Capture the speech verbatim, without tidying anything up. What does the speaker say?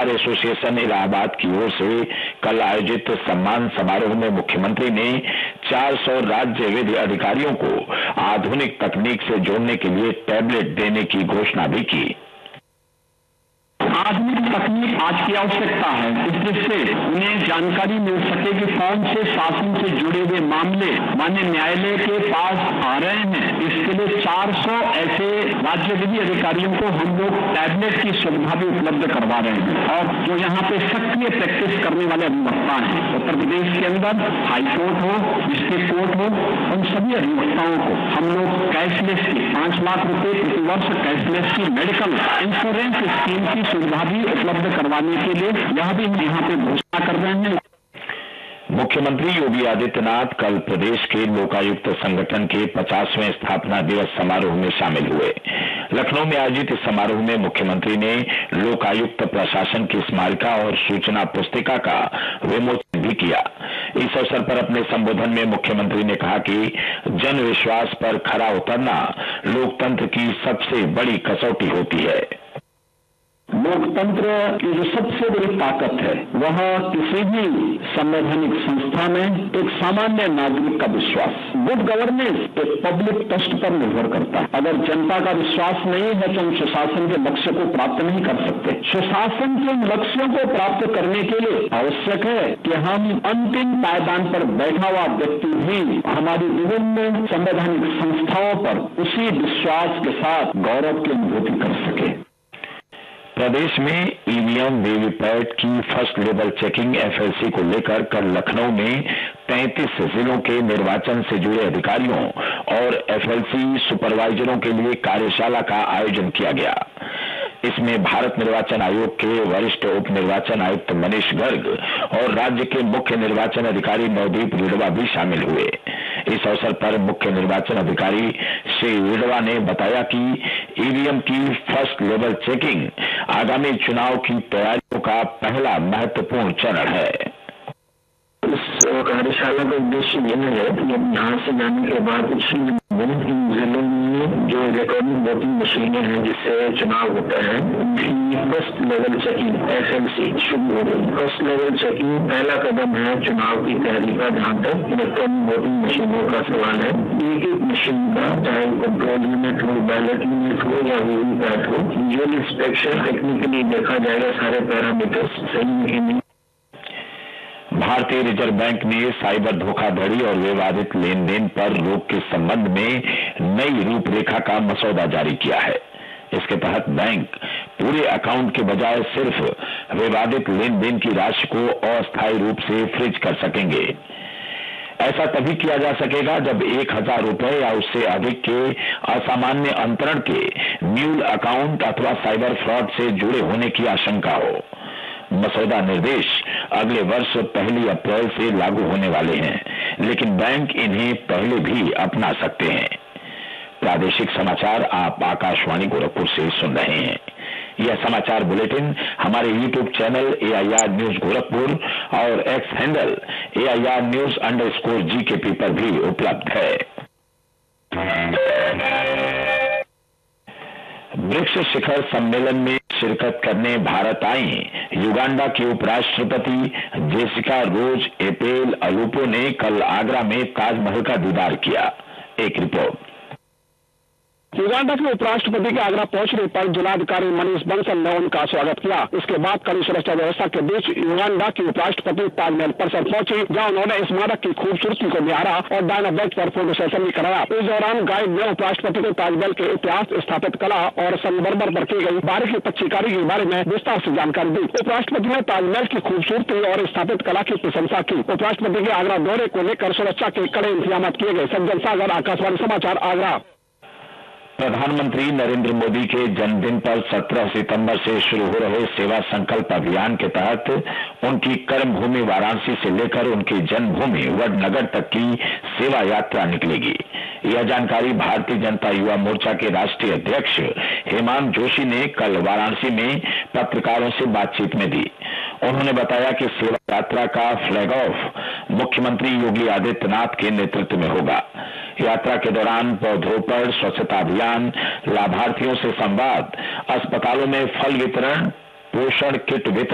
Bar association Allahabad की ओर से कल आयोजित सम्मान समारोह में मुख्यमंत्री ने चार सौ राज्य विधि अधिकारियों को आधुनिक तकनीक से जोड़ने के लिए टैबलेट देने की घोषणा भी की। आधुनिक तकनीक आज की आवश्यकता है, जिससे उन्हें जानकारी मिल सके कि कौन से शासन से जुड़े हुए मामले माननीय न्यायालय के पास आ रहे हैं। इसके लिए चार सौ ऐसे राज्य विधि अधिकारियों को हम लोग टैबलेट की सुविधा भी उपलब्ध करवा रहे हैं और जो यहाँ पे सक्रिय प्रैक्टिस करने वाले अधिवक्ता हैं उत्तर प्रदेश के अंदर हाईकोर्ट हो, डिस्ट्रिक्ट कोर्ट हो, उन सभी अधिवक्ताओं को हम लोग कैशलेस की पांच लाख रुपए प्रति वर्ष कैशलेस की मेडिकल इंश्योरेंस स्कीम की सुविधा भी उपलब्ध करवाने के लिए यह भी हम यहाँ पे घोषणा कर रहे हैं। मुख्यमंत्री योगी आदित्यनाथ कल प्रदेश के लोकायुक्त संगठन के पचासवें स्थापना दिवस समारोह में शामिल हुए। लखनऊ में आयोजित इस समारोह में मुख्यमंत्री ने लोकायुक्त प्रशासन की स्मारिका और सूचना पुस्तिका का विमोचन भी किया। इस अवसर पर अपने संबोधन में मुख्यमंत्री ने कहा कि जन विश्वास पर खरा उतरना लोकतंत्र की सबसे बड़ी कसौटी होती है। लोकतंत्र की जो सबसे बड़ी ताकत है वह किसी भी संवैधानिक संस्था में एक सामान्य नागरिक का विश्वास, गुड गवर्नेंस एक पब्लिक ट्रस्ट पर निर्भर करता है। अगर जनता का विश्वास नहीं है तो हम सुशासन के लक्ष्य को प्राप्त नहीं कर सकते। सुशासन के लक्ष्यों को प्राप्त करने के लिए आवश्यक है कि हम अंतिम पायदान पर बैठा हुआ व्यक्ति भी हमारी विभिन्न संवैधानिक संस्थाओं पर उसी विश्वास के साथ गौरव की अनुभूति कर सके। प्रदेश में ईवीएम वीवीपैट की फर्स्ट लेवल चेकिंग एफएलसी को लेकर कल लखनऊ में तैंतीस जिलों के निर्वाचन से जुड़े अधिकारियों और एफएलसी सुपरवाइजरों के लिए कार्यशाला का आयोजन किया गया। इसमें भारत निर्वाचन आयोग के वरिष्ठ उप निर्वाचन आयुक्त मनीष गर्ग और राज्य के मुख्य निर्वाचन अधिकारी नवदीप रिडवा भी शामिल हुए। इस अवसर पर मुख्य निर्वाचन अधिकारी श्री रिडवा ने बताया कि ईवीएम की फर्स्ट लेवल चेकिंग आगामी चुनाव की तैयारियों का पहला महत्वपूर्ण चरण है। इस कार्यशाला का उद्देश्य यह है कि हम यहाँ से जाने के बाद विभिन्न जिलों में जो इलेक्ट्रॉनिक वोटिंग मशीनें हैं जिससे चुनाव होता है उनकी फर्स्ट लेवल चेकिंग एफएलसी शुरू हो गई। फर्स्ट लेवल चेकिंग पहला कदम है चुनाव की तैयारी का। जहाँ तक इलेक्ट्रॉनिक वोटिंग मशीनों का सवाल है, एक एक मशीन का चाहे कंट्रोल यूनिट हो, बैलेट यूनिट हो या वीवीपैट हो, विजुअल इंस्पेक्शन टेक्निकली देखा जाएगा सारे पैरामीटर्स सही है नहीं। भारतीय रिजर्व बैंक ने साइबर धोखाधड़ी और विवादित लेन देन पर रोक के संबंध में नई रूपरेखा का मसौदा जारी किया है। इसके तहत बैंक पूरे अकाउंट के बजाय सिर्फ विवादित लेन देन की राशि को अस्थायी रूप से फ्रीज कर सकेंगे। ऐसा तभी किया जा सकेगा जब एक हजार रुपए या उससे अधिक के असामान्य अंतरण के म्यूल अकाउंट अथवा साइबर फ्रॉड से जुड़े होने की आशंका हो। मसौदा निर्देश अगले वर्ष पहली अप्रैल से लागू होने वाले हैं, लेकिन बैंक इन्हें पहले भी अपना सकते हैं। प्रादेशिक समाचार आप आकाशवाणी गोरखपुर से सुन रहे हैं। यह समाचार बुलेटिन हमारे YouTube channel A I R news Gorakhpur और x handle A I R news under score जी के पी पर भी उपलब्ध है। ब्रिक्स शिखर सम्मेलन में शिरकत करने भारत आई युगांडा की उपराष्ट्रपति जेसिका रोज एपेल अलूपो ने कल आगरा में ताजमहल का दीदार किया। एक रिपोर्ट। युगांडा के उपराष्ट्रपति के आगरा पहुंचने पर जिलाधिकारी मनीष बंसल ने उनका स्वागत किया। इसके बाद कड़ी सुरक्षा व्यवस्था के बीच युगांडा की उपराष्ट्रपति ताजमहल परिसर पहुंची, जहां उन्होंने स्मारक की खूबसूरती को निहारा और डायनाबैट पर फोटो सेशन भी कराया। इस दौरान गाइड ने उपराष्ट्रपति को ताजमहल के इतिहास, स्थापित कला और संगमरमर पर की गई बारीकी पच्चीकारी के बारे में विस्तार से जानकारी दी। उपराष्ट्रपति ने ताजमहल की खूबसूरती और स्थापित कला की प्रशंसा की। उपराष्ट्रपति के आगरा दौरे को लेकर सुरक्षा के कड़े इंतजाम किए गए। सज्जन सागर, आकाशवाणी समाचार, आगरा। प्रधानमंत्री नरेंद्र मोदी के जन्मदिन पर सत्रह सितंबर से शुरू हो रहे सेवा संकल्प अभियान के तहत उनकी कर्मभूमि वाराणसी से लेकर उनकी जन्मभूमि वडनगर तक की सेवा यात्रा निकलेगी। यह जानकारी भारतीय जनता युवा मोर्चा के राष्ट्रीय अध्यक्ष हेमांत जोशी ने कल वाराणसी में पत्रकारों से बातचीत में दी। उन्होंने बताया कि सेवा यात्रा का फ्लैग ऑफ मुख्यमंत्री योगी आदित्यनाथ के नेतृत्व में होगा। यात्रा के दौरान पौधरोपण, स्वच्छता अभियान, लाभार्थियों से संवाद, अस्पतालों में फल वितरण, पोषण किट वितरण